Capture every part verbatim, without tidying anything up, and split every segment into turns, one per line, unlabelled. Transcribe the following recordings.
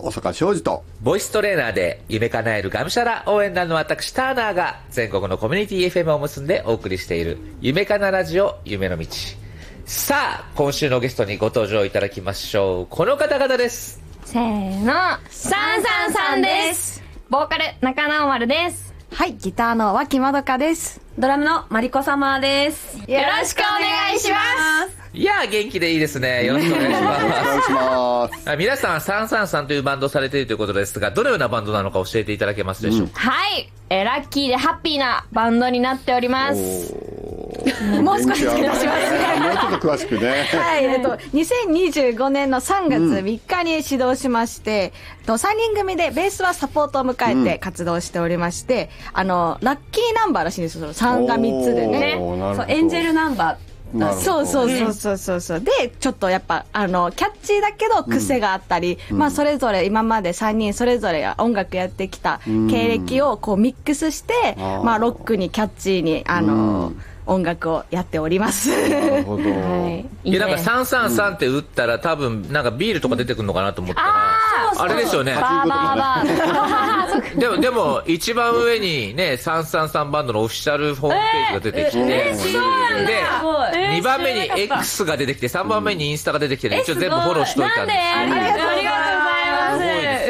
小坂昌司と
ボイストレーナーで夢叶えるがむしゃら応援団の私ターナーが全国のコミュニティ エフエム を結んでお送りしている夢かなラジオ夢の道。さあ今週のゲストにご登場いただきましょう。この方々です。
せーの、さんさんさんです。ボーカル中直丸です。
はい、ギターの脇まどかです。
ドラムのマリコ様です。
よろしくお願いします。
いやー元気でいいですね。よろしくお願いします。
お願いします。
皆さんさんさんさんというバンドをされているということですが、どのようなバンドなのか教えていただけますでしょうか。
うん、はい、えー、ラッキーでハッピーなバンドになっております。
もう少し付け足しますね。
もうちょっと詳しくね。
はい、えっとにせんにじゅうごねんのさんがつみっかに始動しまして、うん、さんにん組でベースはサポートを迎えて活動しておりまして、うん、あのラッキーナンバーらしいんですよ。さんがみっつでね。
そう、エンジェルナンバー。
そうそうそうそうそうそう、でちょっとやっぱあのキャッチーだけど癖があったり、うん、まあそれぞれ今までさんにんそれぞれ音楽やってきた経歴をこうミックスして、うん、まあロックにキャッチーにあの、うん音楽をやっております。なるほど。
はい、いやなんかさんさんさんって打ったら多分なんかビールとか出てくるのかなと思ったら、うん、あれですよね。バーバーバーでもでも一番上にねさんさんさんバンドのオフィシャルホームページが出てきて、
えー、そうなんだ。
でにばんめに X が出てきてさんばんめにインスタが出てきて、ね、一応全部フォローしといたんです。
ありがとうございます。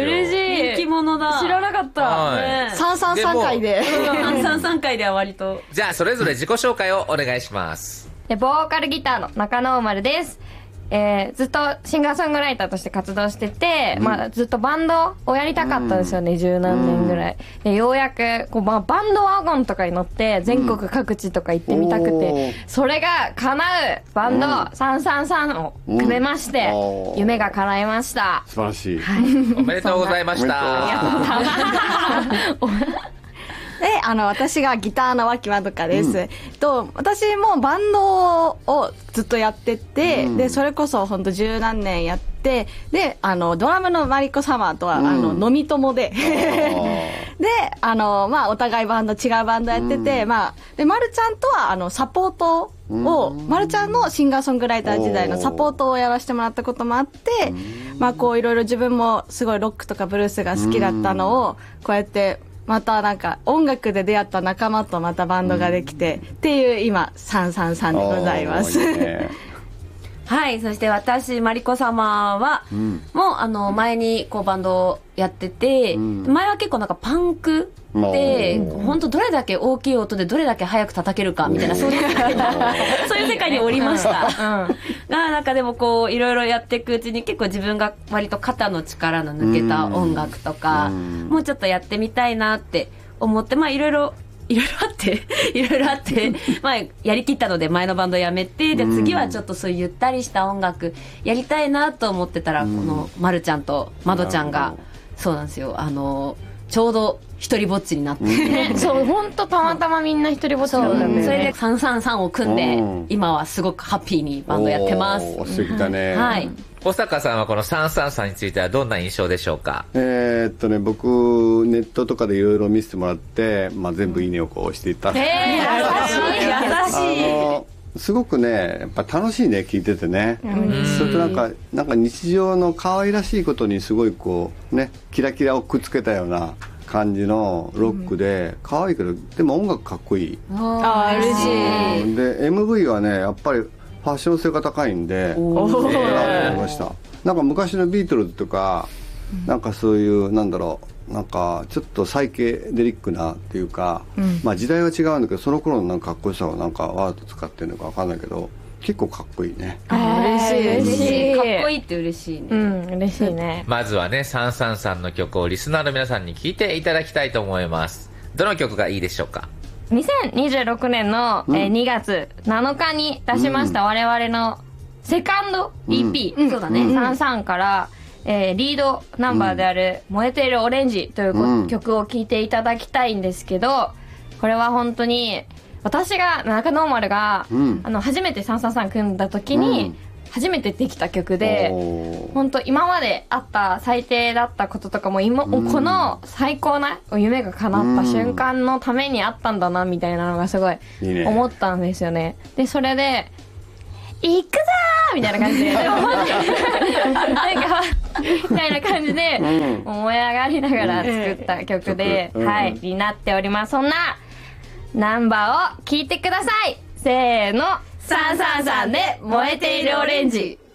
嬉しい。
人気者だ。
知らなかった。
はい、さんさんさん回で。
さんさんさん回では割と。
じゃあそれぞれ自己紹介をお願いします。
ボーカルギターの中直丸です。えー、ずっとシンガーソングライターとして活動してて、うん、まあずっとバンドをやりたかったんですよね、十、うん、何年ぐらい。でようやくこう、まあ、バンドワゴンとかに乗って全国各地とか行ってみたくて、うん、それが叶うバンドさんさんさんを組めまして、うん、夢が叶いました。
素晴らしい、
はい、
おめでとうございました。
ありがとうございました。で、あの、私がギターの脇まどかです。うん、と、私もバンドをずっとやってて、うん、で、それこそ本当十何年やって、で、あの、ドラムのマリコ様とは、うん、あの、飲み友で、で、あの、まあ、お互いバンド、違うバンドやってて、うん、まあ、で、まるちゃんとは、あの、サポートを、うん、まるちゃんのシンガーソングライター時代のサポートをやらせてもらったこともあって、まあ、こう、いろいろ自分もすごいロックとかブルースが好きだったのを、こうやって、またなんか音楽で出会った仲間とまたバンドができて、うん、っていう今さんさんさんでございます。いいね、
はい、そして私マリコ様は、うん、もうあの前にこうバンドをやってて、うん、前は結構なんかパンクで本当どれだけ大きい音でどれだけ早く叩けるかみたいな、そういう世界そういう世界におりました。うん、がなんかでもこういろいろやっていくうちに結構自分が割と肩の力の抜けた音楽とか、うん、もうちょっとやってみたいなって思って、まあいろいろいろいろあっていろいろあってまあやりきったので前のバンドやめて、で次はちょっとそういうゆったりした音楽やりたいなと思ってたら、このまるちゃんとまどちゃんがそうなんですよ、あのちょうど一人ぼっちになって、ね、
そう本当たまたまみんな一人ぼっちになったんで、
それでさんさんさんを組んで今はすごくハッピーにバンドやってます。
素敵だね。
はい。
小坂さんはこのさんさんさんについてはどんな印象でしょうか。
えー、っとね僕ネットとかでいろいろ見せてもらって、まあ、全部いいねをこう押していったんですけど、
えー、優しい優しい。
すごくねやっぱ楽しいね聞いててね、うん、それとなんかなんか日常の可愛らしいことにすごいこうねキラキラをくっつけたような感じのロックで、うん、可愛いけどでも音楽かっこいい。
ああ嬉しい。
で エムブイ はねやっぱりファッション性が高いんでおー思いました。なんか昔のビートルズとか、うん、なんかそういうなんだろうなんかちょっとサイケデリックなっていうか、うん、まあ時代は違うんだけどその頃のなんかかっこよさをなんかワード使ってるのか分かんないけど結構かっこいいね。
あ嬉しい嬉しい。
かっこいいって嬉しいね。
うん嬉しいね。
まずはねさんさんさんの曲をリスナーの皆さんに聴いていただきたいと思います。どの曲がいいでしょうか。
にせんにじゅうろくねんの、うんえー、にがつなのかに出しました、うん、我々のセカンド イーピー、うん、そうだね、うん、さんじゅうさんから、えー、リードナンバーである、うん、燃えているオレンジという、うん、曲を聴いていただきたいんですけど、これは本当に私が中野丸が、うん、あの初めてさんじゅうさん組んだ時に、うん初めてできた曲で、本当今まであった最低だったこととかも今、うん、この最高な夢が叶った瞬間のためにあったんだなみたいなのがすごい思ったんですよね。いいね。でそれで行くぞみたいな感じで、なんか、みたいな感じで、うん、燃え上がりながら作った曲で、うん、はい、になっております。そんなナンバーを聴いてください。せーの、さんさんさんで燃えているオレンジ。